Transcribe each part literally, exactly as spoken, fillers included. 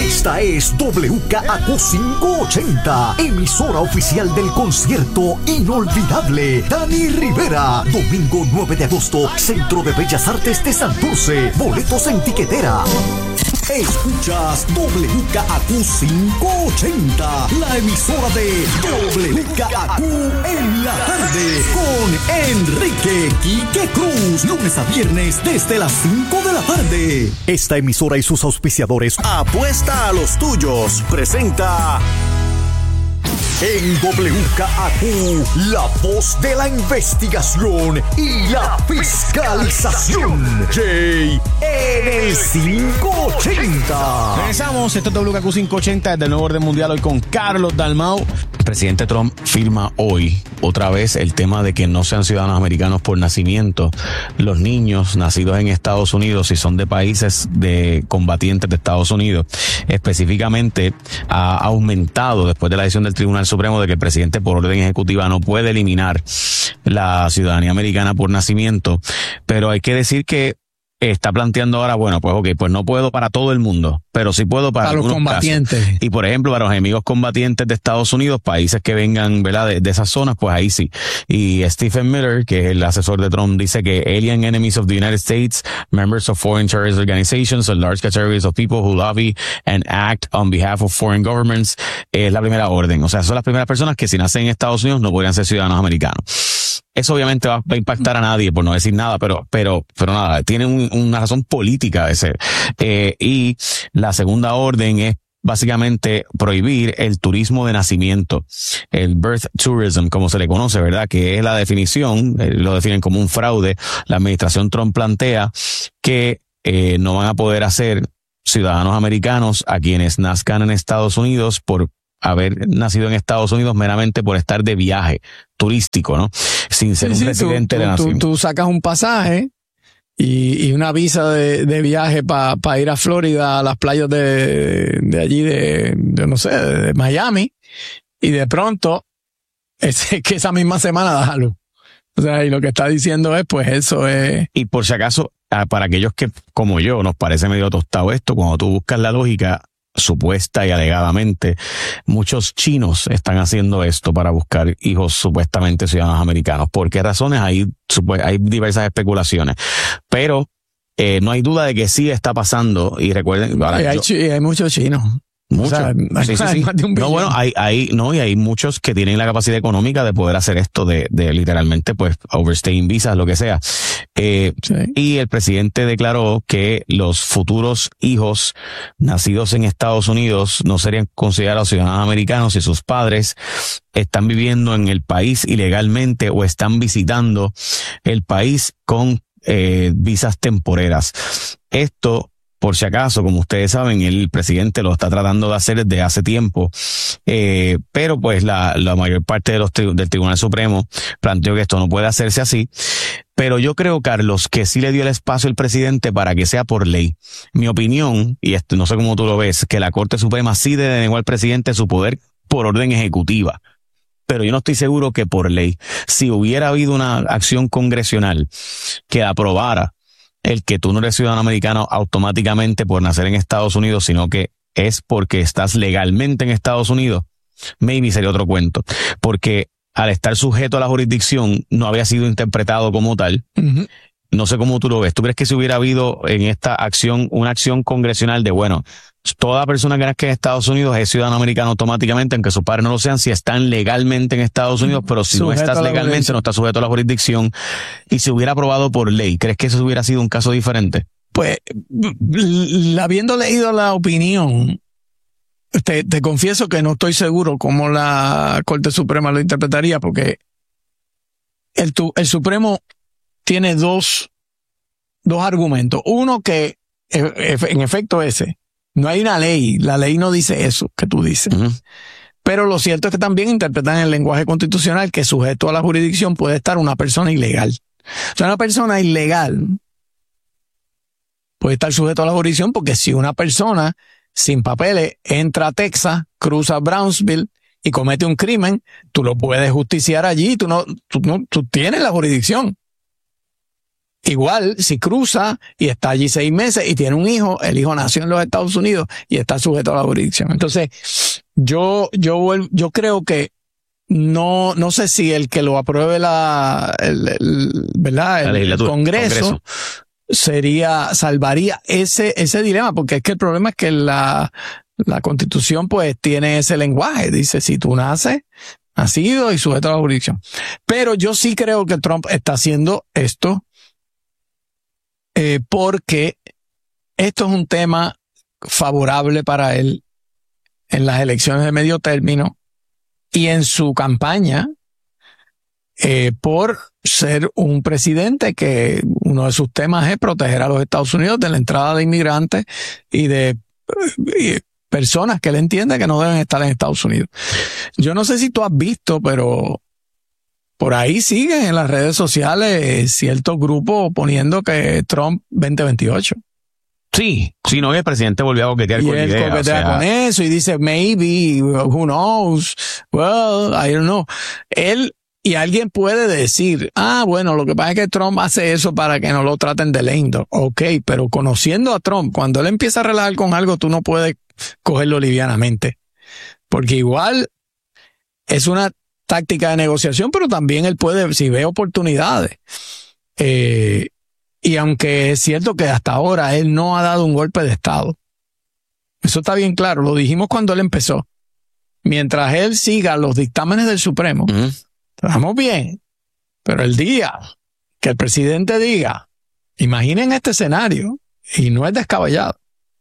Esta es W K A Q quinientos ochenta, emisora oficial del concierto inolvidable Dani Rivera. Domingo nueve de agosto, Centro de Bellas Artes de Santurce. Boletos en tiquetera. Escuchas W K A Q quinientos ochenta, la emisora de W K A Q en la tarde, con Enrique Quique Cruz, lunes a viernes desde las cinco de la tarde. Esta emisora y sus auspiciadores Apuesta a los tuyos presenta en W K A Q, la voz de la investigación y la fiscalización. Jay en el quinientos ochenta. Regresamos, esto es W K A Q quinientos ochenta desde el Nuevo Orden Mundial, hoy con Carlos Dalmau. El presidente Trump firma hoy otra vez el tema de que no sean ciudadanos americanos por nacimiento los niños nacidos en Estados Unidos, si son de países de combatientes de Estados Unidos. Específicamente ha aumentado después de la decisión del Tribunal Supremo de que el presidente por orden ejecutiva no puede eliminar la ciudadanía americana por nacimiento, pero hay que decir que está planteando ahora, bueno, pues ok, pues no puedo para todo el mundo, pero sí puedo para, para los combatientes. Casos. Y por ejemplo, para los enemigos combatientes de Estados Unidos, países que vengan, ¿verdad?, de, de esas zonas, pues ahí sí. Y Stephen Miller, que es el asesor de Trump, dice que alien enemies of the United States, members of foreign terrorist organizations, and large categories of people who lobby and act on behalf of foreign governments, es la primera orden. O sea, son las primeras personas que si nacen en Estados Unidos no podrían ser ciudadanos americanos. Eso obviamente va, va a impactar a nadie, por no decir nada, pero, pero, pero nada, tiene un, una razón política de ser. Eh, y la segunda orden es básicamente prohibir el turismo de nacimiento, el birth tourism, como se le conoce, ¿verdad? Que es la definición, eh, lo definen como un fraude. La administración Trump plantea que eh, no van a poder hacer ciudadanos americanos a quienes nazcan en Estados Unidos por haber nacido en Estados Unidos meramente por estar de viaje turístico, ¿no? Sin ser sí, un sí, residente tú, de tú, nación. Tú, tú sacas un pasaje y, y una visa de, de viaje para pa ir a Florida, a las playas de, de allí, de, de no sé, de Miami, y de pronto, es que esa misma semana déjalo. O sea, y lo que está diciendo es, pues eso es... Y por si acaso, para aquellos que, como yo, nos parece medio tostado esto, cuando tú buscas la lógica, supuesta y alegadamente, muchos chinos están haciendo esto para buscar hijos supuestamente ciudadanos americanos. ¿Por qué razones? Hay, hay diversas especulaciones. Pero eh, no hay duda de que sí está pasando. Y recuerden... Ahora, hay, yo, hay muchos chinos. Muchos. O sea, sí, sí, sí. No, bueno, hay, hay, no, y hay muchos que tienen la capacidad económica de poder hacer esto de, de literalmente, pues, overstaying visas, lo que sea. Eh, sí. Y el presidente declaró que los futuros hijos nacidos en Estados Unidos no serían considerados ciudadanos americanos si sus padres están viviendo en el país ilegalmente o están visitando el país con eh, visas temporeras. Esto, por si acaso, como ustedes saben, el presidente lo está tratando de hacer desde hace tiempo, eh, pero pues la, la mayor parte de los tri- del Tribunal Supremo planteó que esto no puede hacerse así. Pero yo creo, Carlos, que sí le dio el espacio al presidente para que sea por ley. Mi opinión, y esto no sé cómo tú lo ves, que la Corte Suprema sí debe negar al presidente su poder por orden ejecutiva. Pero yo no estoy seguro que por ley. Si hubiera habido una acción congresional que aprobara el que tú no eres ciudadano americano automáticamente por nacer en Estados Unidos, sino que es porque estás legalmente en Estados Unidos, maybe sería otro cuento. Porque al estar sujeto a la jurisdicción no había sido interpretado como tal. Uh-huh. No sé cómo tú lo ves. ¿Tú crees que si hubiera habido en esta acción una acción congresional de, bueno, toda persona que nazca en Estados Unidos es ciudadano americano automáticamente, aunque sus padres no lo sean, si están legalmente en Estados Unidos, pero si sujeto no estás legalmente, no estás sujeto a la jurisdicción, y se hubiera aprobado por ley, ¿crees que eso hubiera sido un caso diferente? Pues, habiendo leído la opinión, te, te confieso que no estoy seguro cómo la Corte Suprema lo interpretaría, porque el, el Supremo tiene dos, dos argumentos. Uno que, en efecto, ese. No hay una ley, la ley no dice eso que tú dices. Uh-huh. Pero lo cierto es que también interpretan en el lenguaje constitucional que sujeto a la jurisdicción puede estar una persona ilegal. O sea, una persona ilegal puede estar sujeto a la jurisdicción porque si una persona sin papeles entra a Texas, cruza Brownsville y comete un crimen, tú lo puedes justiciar allí, tú no, tú no, tú tienes la jurisdicción. igual, si cruza y está allí seis meses y tiene un hijo, el hijo nació en los Estados Unidos y está sujeto a la jurisdicción. Entonces, yo, yo, yo creo que no, no sé si el que lo apruebe la, el, el, ¿verdad? El, el Congreso, Congreso sería, salvaría ese, ese dilema, porque es que el problema es que la, la Constitución pues tiene ese lenguaje. Dice, si tú naces, nacido y sujeto a la jurisdicción. Pero yo sí creo que Trump está haciendo esto Eh, porque esto es un tema favorable para él en las elecciones de medio término y en su campaña eh, por ser un presidente que uno de sus temas es proteger a los Estados Unidos de la entrada de inmigrantes y de y personas que él entiende que no deben estar en Estados Unidos. Yo no sé si tú has visto, pero por ahí siguen en las redes sociales ciertos grupos poniendo que Trump veinte veintiocho. Sí, si no, el presidente volvió a coquetear y con la él idea. coquetea o sea, con eso y dice, maybe, who knows, well, I don't know. Él, y alguien puede decir, ah, bueno, lo que pasa es que Trump hace eso para que no lo traten de lento. Ok, pero conociendo a Trump, cuando él empieza a relajar con algo, tú no puedes cogerlo livianamente. Porque igual es una táctica de negociación, pero también él puede, si ve oportunidades. Eh, y aunque es cierto que hasta ahora él no ha dado un golpe de Estado. Eso está bien claro, lo dijimos cuando él empezó. Mientras él siga los dictámenes del Supremo, uh-huh. estamos bien. Pero el día que el presidente diga, imaginen este escenario, y no es descabellado.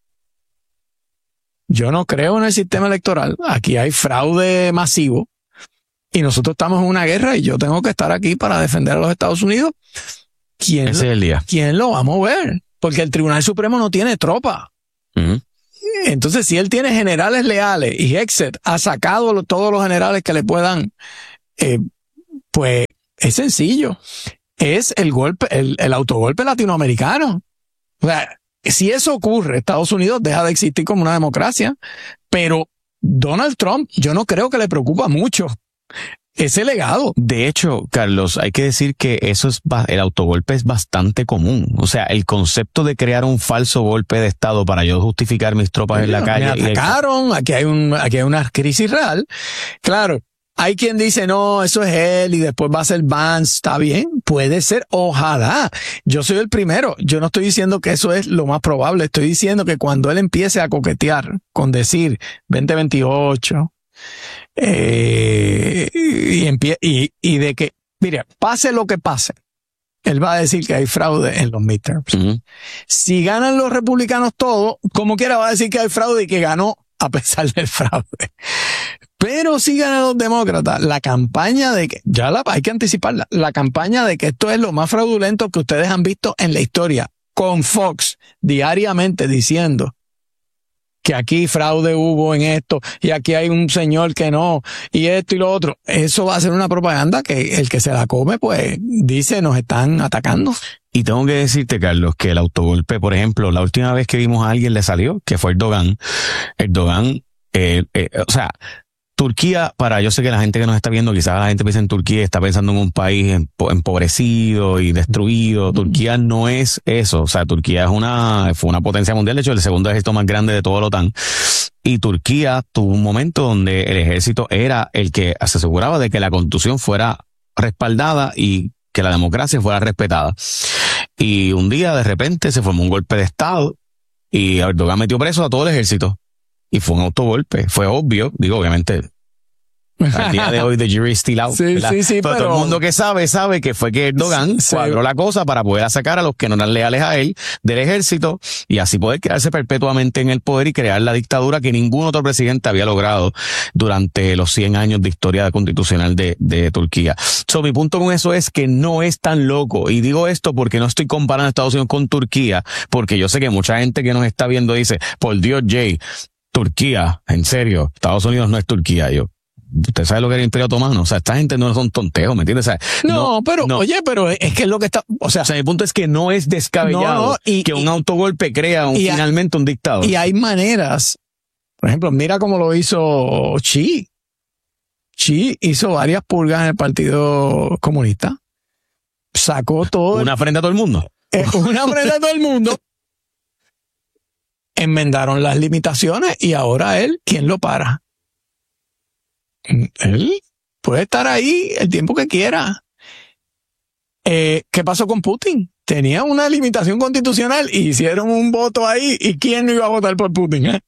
Yo no creo en el sistema electoral. Aquí hay fraude masivo. Y nosotros estamos en una guerra y yo tengo que estar aquí para defender a los Estados Unidos. ¿Quién, Ese es el día. ¿Quién lo va a mover? Porque el Tribunal Supremo no tiene tropa. Uh-huh. Entonces, si él tiene generales leales y Hexet ha sacado lo, todos los generales que le puedan, eh, pues es sencillo. Es el golpe, el, el autogolpe latinoamericano. O sea, si eso ocurre, Estados Unidos deja de existir como una democracia. Pero Donald Trump, yo no creo que le preocupa mucho ese legado. De hecho, Carlos, hay que decir que eso es, el autogolpe es bastante común. O sea, el concepto de crear un falso golpe de Estado para yo justificar mis tropas sí, en la calle. Me atacaron, aquí hay un, aquí hay una crisis real. Claro, hay quien dice, no, eso es él y después va a ser Vance. Está bien, puede ser, ojalá. Yo soy el primero. Yo no estoy diciendo que eso es lo más probable. Estoy diciendo que cuando él empiece a coquetear con decir veinte veintiocho, Eh, y, empie- y, y de que, mire, pase lo que pase, él va a decir que hay fraude en los midterms. Uh-huh. Si ganan los republicanos todo, como quiera va a decir que hay fraude y que ganó a pesar del fraude. Pero si ganan los demócratas, la campaña de que, ya la hay que anticiparla, la campaña de que esto es lo más fraudulento que ustedes han visto en la historia, con Fox diariamente diciendo que aquí fraude hubo en esto, y aquí hay un señor que no, y esto y lo otro. Eso va a ser una propaganda que el que se la come, pues, dice, nos están atacando. Y tengo que decirte, Carlos, que el autogolpe, por ejemplo, la última vez que vimos a alguien le salió, que fue Erdogan. Erdogan, eh, eh, o sea, Turquía, para, yo sé que la gente que nos está viendo, quizás la gente piensa en Turquía, está pensando en un país empobrecido y destruido. Mm. Turquía no es eso. O sea, Turquía es una, fue una potencia mundial, de hecho, el segundo ejército más grande de toda la OTAN. Y Turquía tuvo un momento donde el ejército era el que se aseguraba de que la constitución fuera respaldada y que la democracia fuera respetada. Y un día, de repente, se formó un golpe de Estado y Erdogan metió preso a todo el ejército. Y fue un autogolpe, fue obvio, digo, obviamente, al día de hoy the jury is still out. Sí, sí, sí, pero, pero todo el mundo que sabe, sabe que fue que Erdogan sí, cuadró sí. la cosa para poder sacar a los que no eran leales a él del ejército y así poder quedarse perpetuamente en el poder y crear la dictadura que ningún otro presidente había logrado durante los cien años de historia constitucional de, de Turquía. So, mi punto con eso es que no es tan loco. Y digo esto porque no estoy comparando a Estados Unidos con Turquía, porque yo sé que mucha gente que nos está viendo dice, por Dios, Jay, Turquía, en serio, Estados Unidos no es Turquía. Yo, ¿usted sabe lo que era el Imperio Otomano? O sea, esta gente no son tonteos, ¿me entiendes? O sea, no, no, pero, no. oye, pero es que es lo que está, o sea, o sea, mi punto es que no es descabellado no, y, que un y, autogolpe crea un, y finalmente un dictador. Y hay maneras, por ejemplo, mira cómo lo hizo Xi. Xi hizo varias purgas en el Partido Comunista. Sacó todo. Una frente a todo el mundo. Es una moneda de todo el mundo. Enmendaron las limitaciones y ahora él, ¿quién lo para? Él puede estar ahí el tiempo que quiera. Eh, ¿Qué pasó con Putin? Tenía una limitación constitucional y hicieron un voto ahí. ¿Y quién no iba a votar por Putin? ¿Eh?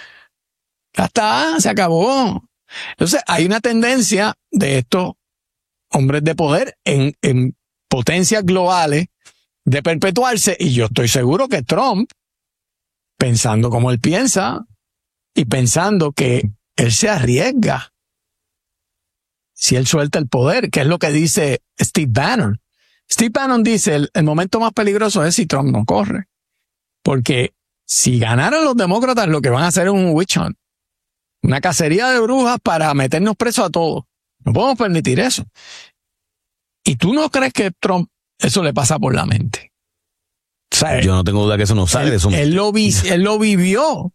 Ya está, se acabó. Entonces, hay una tendencia de estos hombres de poder en, en potencias globales de perpetuarse. Y yo estoy seguro que Trump, pensando como él piensa y pensando que él se arriesga si él suelta el poder, que es lo que dice Steve Bannon. Steve Bannon dice, el, el momento más peligroso es si Trump no corre. Porque si ganaran los demócratas, lo que van a hacer es un witch hunt. Una cacería de brujas para meternos presos a todos. No podemos permitir eso. ¿Y tú no crees que Trump eso le pasa por la mente? O sea, yo no tengo duda que eso no sale él, de eso. Él lo, vi, él lo vivió.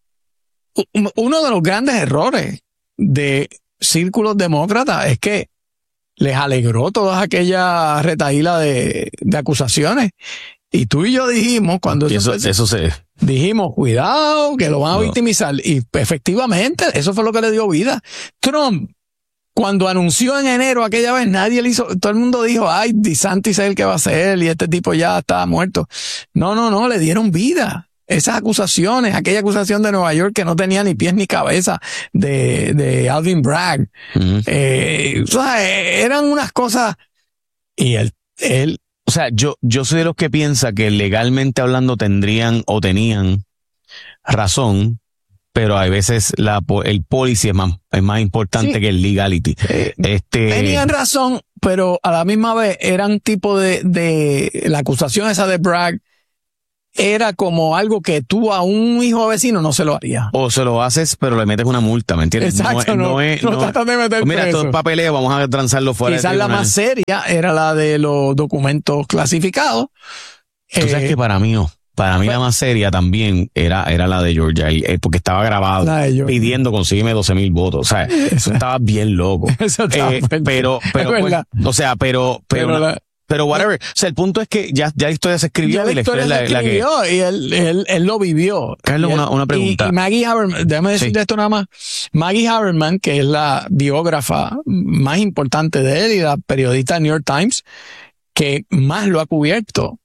Uno de los grandes errores de círculos demócratas es que les alegró todas aquellas retaílas de, de acusaciones. Y tú y yo dijimos, cuando eso, eso, eso se... dijimos, cuidado, que lo van a no. victimizar. Y efectivamente, eso fue lo que le dio vida. Trump, cuando anunció en enero aquella vez, nadie le hizo, todo el mundo dijo, ay, DeSantis es el que va a ser y este tipo ya está muerto. No, no, no, le dieron vida. Esas acusaciones, aquella acusación de Nueva York que no tenía ni pies ni cabeza de, de Alvin Bragg. Uh-huh. Eh, o sea, eran unas cosas. Y él, él. O sea, yo, yo soy de los que piensa que legalmente hablando tendrían o tenían razón, pero hay veces la, el policy es más, es más importante sí. que el legality. Eh, este... Tenían razón, pero a la misma vez eran tipo de, de la acusación esa de Bragg. Era como algo que tú a un hijo vecino no se lo harías. O se lo haces, pero le metes una multa, ¿me entiendes? Exacto, no, no, no es... No, no tratas de meter mira, preso. todo es papeleo, vamos a transarlo fuera. Quizás la más seria era la de los documentos clasificados. Tú eh, sabes que para mí, no. Para mí pues, la más seria también era, era la de Georgia, porque estaba grabado pidiendo consígueme doce mil votos. O sea, eso estaba bien loco. Eso estaba eh, pero, pero, pues, o sea, pero, pero, pero la, Pero whatever. O sea, el punto es que ya, ya la historia se escribió. Ya la y la historia historia se la, escribió la que... y él, él, él lo vivió. Carlos, una, una pregunta. Y, y Maggie Haberman, déjame decirte sí. esto nada más. Maggie Haberman, que es la biógrafa más importante de él y la periodista del New York Times, que más lo ha cubierto.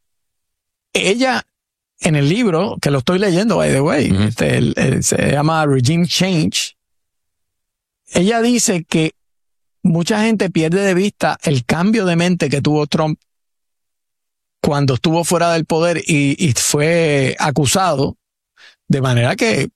Ella, en el libro, que lo estoy leyendo, by the way, uh-huh. este, el, el, se llama Regime Change, ella dice que mucha gente pierde de vista el cambio de mente que tuvo Trump cuando estuvo fuera del poder y, y fue acusado, de manera que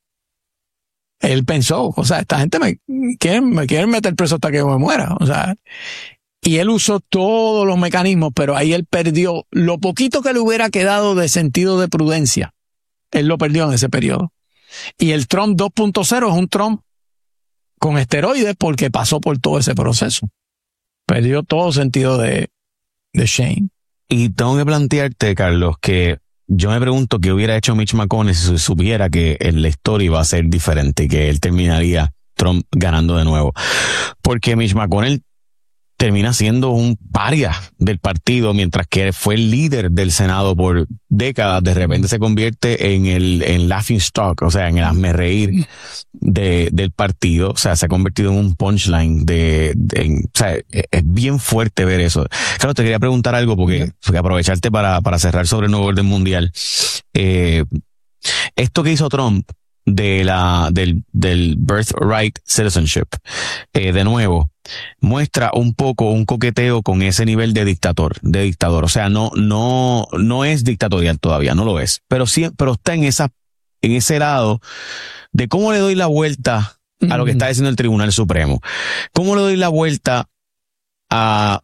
él pensó, o sea, esta gente me quieren, me quieren meter preso hasta que yo me muera, o sea, y él usó todos los mecanismos, pero ahí él perdió lo poquito que le hubiera quedado de sentido de prudencia. Él lo perdió en ese periodo. Y el Trump dos punto cero es un Trump con esteroides porque pasó por todo ese proceso. Perdió todo sentido de, de shame. Y tengo que plantearte, Carlos, que yo me pregunto qué hubiera hecho Mitch McConnell si supiera que la historia iba a ser diferente y que él terminaría Trump ganando de nuevo. Porque Mitch McConnell termina siendo un paria del partido, mientras que fue el líder del Senado por décadas. De repente se convierte en el en laughing stock, o sea, en el hazmerreír de, del partido. O sea, se ha convertido en un punchline de, de en, o sea, es, es bien fuerte ver eso. Claro, te quería preguntar algo porque, porque aprovecharte para, para cerrar sobre el nuevo orden mundial. Eh, esto que hizo Trump de la, del, del birthright citizenship, eh, de nuevo, muestra un poco un coqueteo con ese nivel de dictador, de dictador. O sea, no, no, no es dictatorial todavía, no lo es. Pero sí, pero está en esa, en ese lado de cómo le doy la vuelta a lo que está diciendo el Tribunal Supremo. Cómo le doy la vuelta a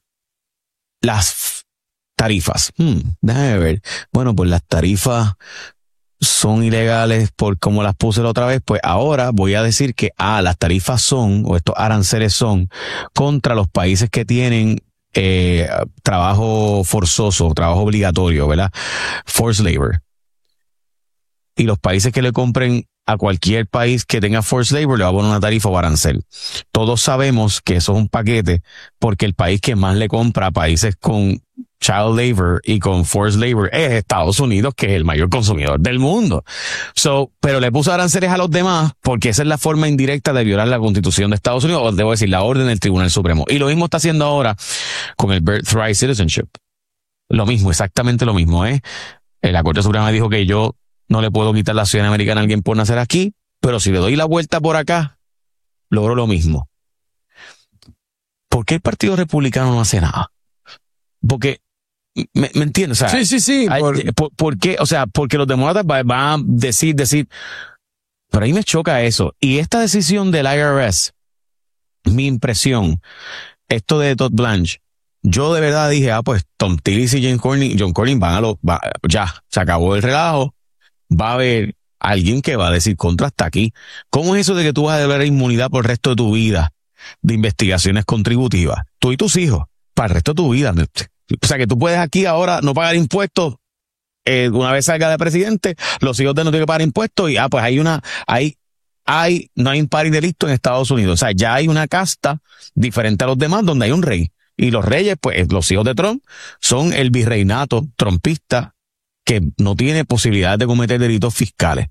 las tarifas. Hmm, déjame ver. Bueno, pues las tarifas son ilegales por como las puse la otra vez, pues ahora voy a decir que ah, las tarifas son, o estos aranceles son, contra los países que tienen eh, trabajo forzoso, trabajo obligatorio, ¿verdad? Forced labor. y los países que le compren a cualquier país que tenga forced labor le va a poner una tarifa o arancel. Todos sabemos que eso es un paquete porque el país que más le compra a países con child labor y con forced labor es Estados Unidos, que es el mayor consumidor del mundo. So, pero le puso aranceles a los demás porque esa es la forma indirecta de violar la Constitución de Estados Unidos, o debo decir, la orden del Tribunal Supremo. Y lo mismo está haciendo ahora con el Birthright Citizenship. Lo mismo, exactamente lo mismo, ¿eh? La Corte Suprema dijo que yo no le puedo quitar la ciudadanía americana a alguien por nacer aquí, pero si le doy la vuelta por acá, logro lo mismo. ¿Por qué el Partido Republicano no hace nada? Porque, ¿me, me entiendes? O sea, sí, sí, sí. Hay, por... por, ¿por qué? O sea, porque los demócratas van va a decir, decir, pero ahí me choca eso. Y esta decisión del I R S, mi impresión, esto de Todd Blanche, yo de verdad dije, ah, pues Tom Tillis y John Cornyn, John Cornyn van a lo, va, ya, se acabó el relajo. Va a haber alguien que va a decir contra hasta aquí. ¿Cómo es eso de que tú vas a deber inmunidad por el resto de tu vida de investigaciones contributivas? Tú y tus hijos, para el resto de tu vida. O sea, que tú puedes aquí ahora no pagar impuestos. Eh, una vez salga de presidente, los hijos de no tienen que pagar impuestos y, ah, pues hay una, hay, hay, no hay un par de delito en Estados Unidos. O sea, ya hay una casta diferente a los demás donde hay un rey. Y los reyes, pues, los hijos de Trump son el virreinato trumpista que no tiene posibilidad de cometer delitos fiscales.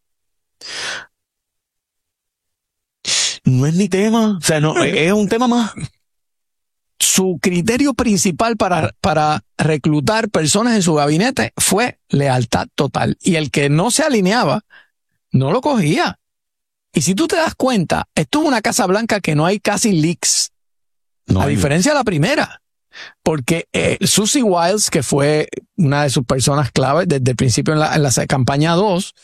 No es ni tema, o sea, no, es un tema más. Su criterio principal para, para reclutar personas en su gabinete fue lealtad total. Y el que no se alineaba, no lo cogía. Y si tú te das cuenta, esto es una Casa Blanca que no hay casi leaks. No a hay... diferencia de la primera. Porque eh, Susie Wiles, que fue una de sus personas clave desde el principio en la, en la campaña dos,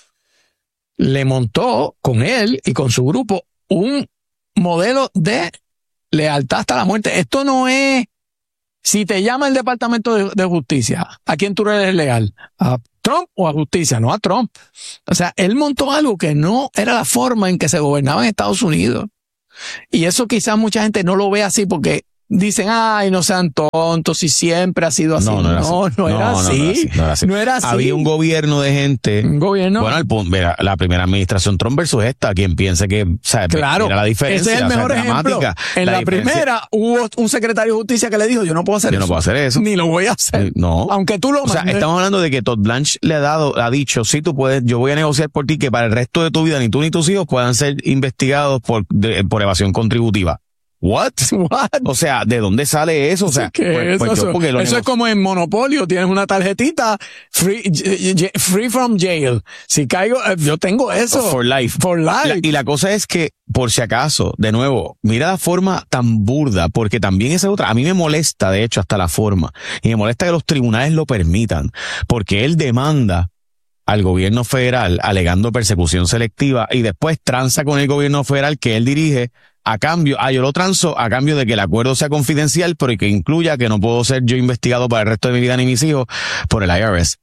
le montó con él y con su grupo un modelo de lealtad hasta la muerte. Esto no es, si te llama el Departamento de, de Justicia, ¿a quién tú eres leal? ¿A Trump o a Justicia? No a Trump. O sea, él montó algo que no era la forma en que se gobernaba en Estados Unidos. Y eso quizás mucha gente no lo ve así porque dicen, ay, no sean tontos, y siempre ha sido así. No, no era no, así. No, no, era, no, así. No, era así, no era así. No era así. Había un gobierno de gente. Un gobierno. Bueno, al punto, mira, la primera administración Trump versus esta, quien piense que, o sea, claro, mira la diferencia. Ese es el mejor o sea, ejemplo. En la, la primera hubo un secretario de justicia que le dijo, yo no puedo hacer yo eso. Yo no puedo hacer eso. Ni lo voy a hacer. No. Aunque tú lo O sea, estamos hablando de que Todd Blanche le ha dado, ha dicho, sí, tú puedes, yo voy a negociar por ti que para el resto de tu vida ni tú ni tus hijos puedan ser investigados por, de, por evasión contributiva. What? What? O sea, ¿de dónde sale eso? O sea, ¿qué pues, es pues eso? Eso es como en Monopolio, tienes una tarjetita free, free from jail. Si caigo, yo tengo eso. For life. For life. La, y la cosa es que, por si acaso, de nuevo, mira la forma tan burda, porque también esa otra, a mí me molesta, de hecho, hasta la forma. Y me molesta que los tribunales lo permitan, porque él demanda al gobierno federal alegando persecución selectiva y después tranza con el gobierno federal que él dirige a cambio, ah, yo lo transo a cambio de que el acuerdo sea confidencial, pero que incluya que no puedo ser yo investigado para el resto de mi vida ni mis hijos por el I R S.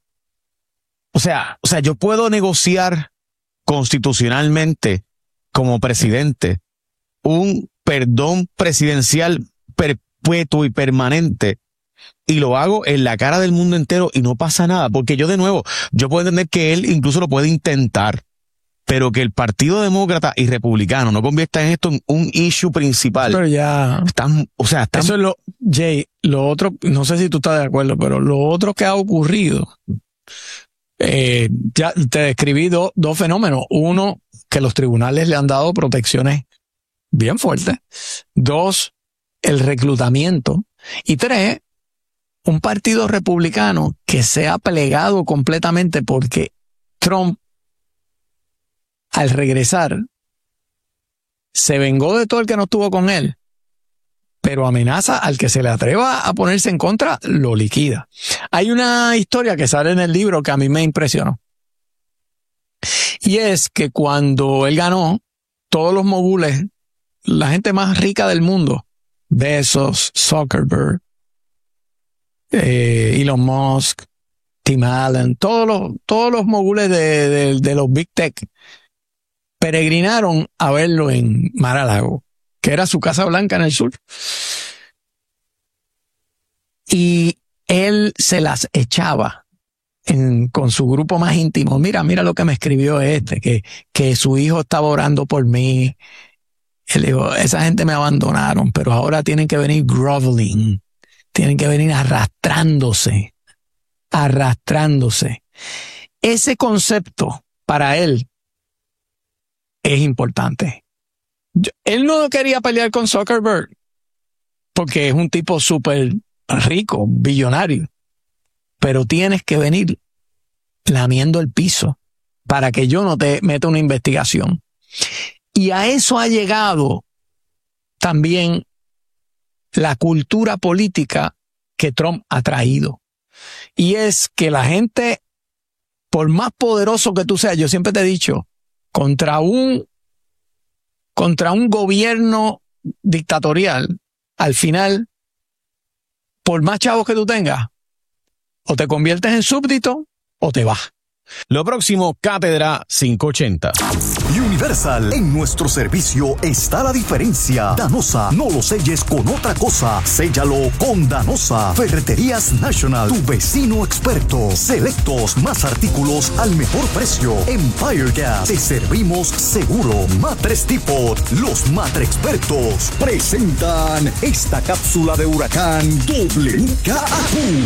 O sea, o sea, yo puedo negociar constitucionalmente como presidente un perdón presidencial perpetuo y permanente y lo hago en la cara del mundo entero y no pasa nada, porque yo de nuevo, yo puedo entender que él incluso lo puede intentar, pero que el Partido Demócrata y Republicano no conviertan esto en un issue principal. Pero ya. Están, o sea, están... Eso es lo, Jay, lo otro, no sé si tú estás de acuerdo, pero lo otro que ha ocurrido, eh, ya te describí do, dos fenómenos. Uno, que los tribunales le han dado protecciones bien fuertes. Dos, el reclutamiento. Y tres, un partido republicano que se ha plegado completamente porque Trump, al regresar, se vengó de todo el que no estuvo con él, pero amenaza al que se le atreva a ponerse en contra, lo liquida. Hay una historia que sale en el libro que a mí me impresionó. Y es que cuando él ganó, todos los mogules, la gente más rica del mundo, Bezos, Zuckerberg, eh, Elon Musk, Tim Allen, todos los, todos los mogules de, de, de los Big Tech, peregrinaron a verlo en Mar-a-Lago, que era su Casa Blanca en el sur. Y él se las echaba en, con su grupo más íntimo, mira, mira lo que me escribió este, que, que su hijo estaba orando por mí. Él dijo, esa gente me abandonaron, pero ahora tienen que venir groveling, tienen que venir arrastrándose, arrastrándose. Ese concepto para él es importante. Yo, él no quería pelear con Zuckerberg porque es un tipo súper rico, billonario, pero tienes que venir lamiendo el piso para que yo no te meta una investigación. Y a eso ha llegado también la cultura política que Trump ha traído. Y es que la gente, por más poderoso que tú seas, yo siempre te he dicho, contra un, contra un gobierno dictatorial, al final, por más chavos que tú tengas, o te conviertes en súbdito o te vas. Lo próximo, Cátedra quinientos ochenta. Universal, en nuestro servicio está la diferencia. Danosa, no lo selles con otra cosa. Séllalo con Danosa. Ferreterías National, tu vecino experto. Selectos, más artículos al mejor precio. Empire Gas, te servimos seguro. Matres Depot, los Matre Expertos presentan esta cápsula de huracán W K A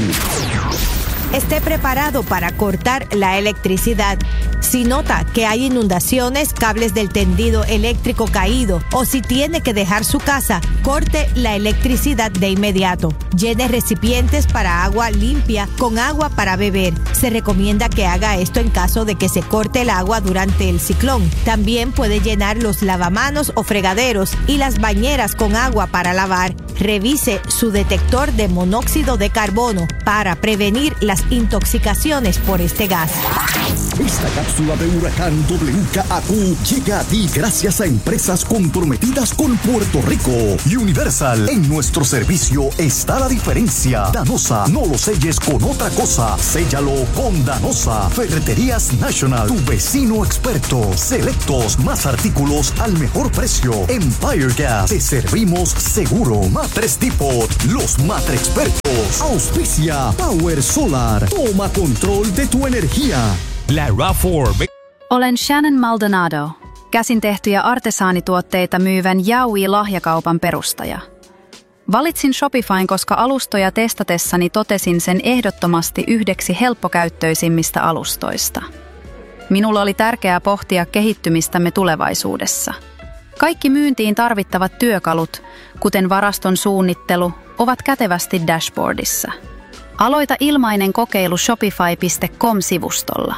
Q. Esté preparado para cortar la electricidad. Si nota que hay inundaciones, cables del tendido eléctrico caído o si tiene que dejar su casa, corte la electricidad de inmediato. Llene recipientes para agua limpia con agua para beber. Se recomienda que haga esto en caso de que se corte el agua durante el ciclón. También puede llenar los lavamanos o fregaderos y las bañeras con agua para lavar. Revise su detector de monóxido de carbono para prevenir las intoxicaciones por este gas. Esta cápsula de huracán W K A Q llega a ti gracias a empresas comprometidas con Puerto Rico. Universal, en nuestro servicio está la diferencia. Danosa, no lo selles con otra cosa. Séllalo con Danosa. Ferreterías National, tu vecino experto. Selectos, más artículos al mejor precio. Empire Gas, te servimos seguro. Matres Depot, los Matre Expertos. Auspicia Power Solar. Toma control de tu energía. La RAV neljä. Olen Shannon Maldonado, käsin tehtyjä artesaanituotteita myyvän Yaoi-lahjakaupan perustaja. Valitsin Shopifyn, koska alustoja testatessani totesin sen ehdottomasti yhdeksi helppokäyttöisimmistä alustoista. Minulla oli tärkeää pohtia kehittymistämme tulevaisuudessa. Kaikki myyntiin tarvittavat työkalut, kuten varaston suunnittelu, ovat kätevästi dashboardissa. Aloita ilmainen kokeilu shopify piste com-sivustolla.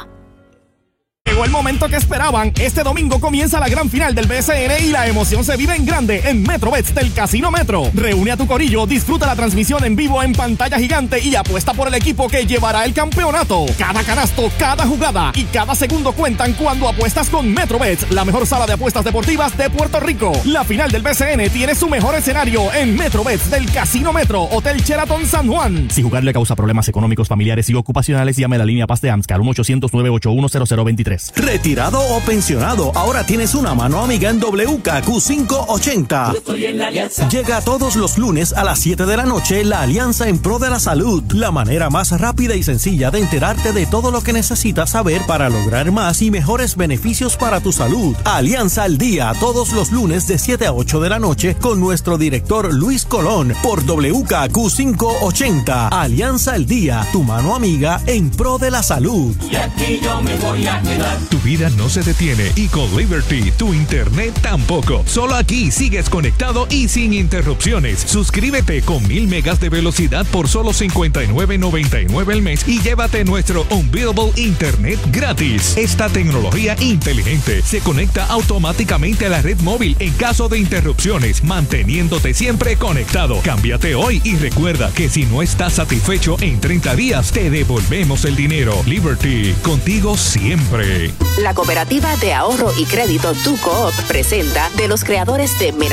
Llegó el momento que esperaban. Este domingo comienza la gran final del B C N y la emoción se vive en grande en MetroBets del Casino Metro. Reúne a tu corillo, disfruta la transmisión en vivo en pantalla gigante y apuesta por el equipo que llevará el campeonato. Cada canasto, cada jugada y cada segundo cuentan cuando apuestas con MetroBets, la mejor sala de apuestas deportivas de Puerto Rico. La final del B C N tiene su mejor escenario en MetroBets del Casino Metro, Hotel Sheraton San Juan. Si jugar le causa problemas económicos, familiares y ocupacionales, llame a la línea Paz de AMSCAR uno ochocientos, nueve ocho uno, cero cero dos tres. Retirado o pensionado, ahora tienes una mano amiga en W K Q quinientos ochenta. Yo estoy en la Alianza. Llega todos los lunes a las siete de la noche la Alianza en Pro de la Salud, la manera más rápida y sencilla de enterarte de todo lo que necesitas saber para lograr más y mejores beneficios para tu salud. Alianza al Día, todos los lunes de siete a ocho de la noche con nuestro director Luis Colón por W K Q quinientos ochenta. Alianza al Día, tu mano amiga en Pro de la Salud. Y aquí yo me voy a quedar. Tu vida no se detiene y con Liberty tu internet tampoco. Solo aquí sigues conectado y sin interrupciones. Suscríbete con mil megas de velocidad por solo cincuenta y nueve noventa y nueve al mes y llévate nuestro Unbeatable Internet gratis. Esta tecnología inteligente se conecta automáticamente a la red móvil en caso de interrupciones, manteniéndote siempre conectado. Cámbiate hoy y recuerda que si no estás satisfecho en treinta días, te devolvemos el dinero. Liberty, contigo siempre. La Cooperativa de Ahorro y Crédito Tu Coop presenta de los creadores de Mera